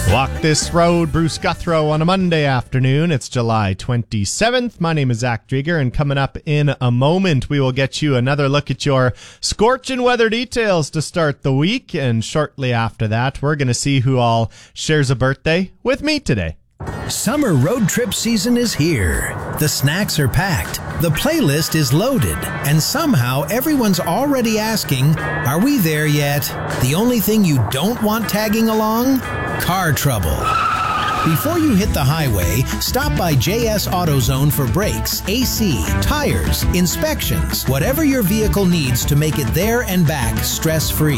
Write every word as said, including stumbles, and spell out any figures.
Walk this road, Bruce Guthrow on a Monday afternoon. It's July twenty-seventh. My name is Zach Drieger, and coming up in a moment, we will get you another look at your scorching weather details to start the week. And shortly after that, we're going to see who all shares a birthday with me today. Summer road trip season is here. The snacks are packed, the playlist is loaded, and somehow everyone's already asking, are we there yet? The only thing you don't want tagging along? Car trouble. Before you hit the highway, stop by J S AutoZone for brakes, A C, tires, inspections, whatever your vehicle needs to make it there and back stress-free.